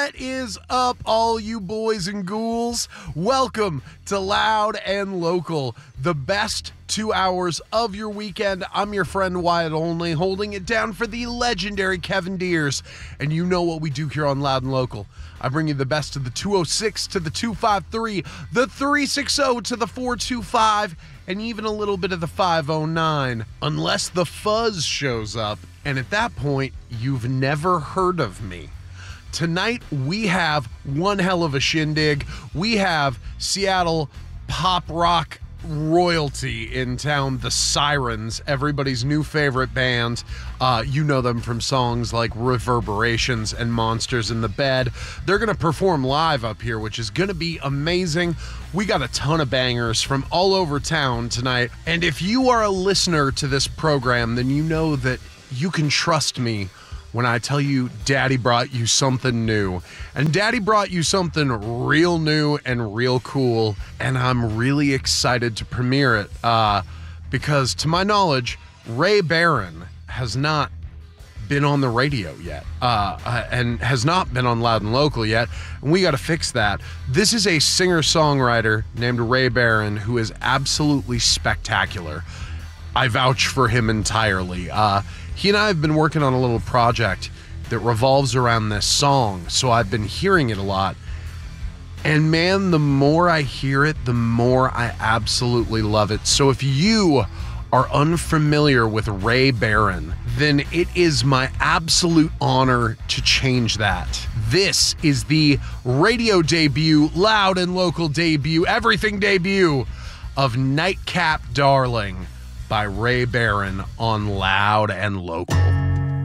What is up, all you boys and ghouls? Welcome to Loud and Local, the best 2 hours of your weekend. I'm your friend Wyatt Only, holding it down for the legendary Kevin Deers. And you know what we do here on Loud and Local. I bring you the best of the 206 to the 253, the 360 to the 425, and even a little bit of the 509, unless the fuzz shows up. And at that point, you've never heard of me. Tonight, we have one hell of a shindig. We have Seattle pop rock royalty in town, the Sirens, everybody's new favorite band. You know them from songs like Reverberations and Monsters in the Bed. They're going to perform live up here, which is going to be amazing. We got a ton of bangers from all over town tonight. And if you are a listener to this program, then you know that you can trust me when I tell you Daddy brought you something new. And Daddy brought you something real new and real cool, and I'm really excited to premiere it because, to my knowledge, Ray Barron has not been on the radio yet and has not been on Loud and Local yet, and we got to fix that. This is a singer-songwriter named Ray Barron who is absolutely spectacular. I vouch for him entirely. He and I have been working on a little project that revolves around this song, so I've been hearing it a lot. And man, the more I hear it, the more I absolutely love it. So if you are unfamiliar with Ray Barron, then it is my absolute honor to change that. This is the radio debut, Loud and Local debut, everything debut of Nightcap Darling by Ray Barron on Loud and Local.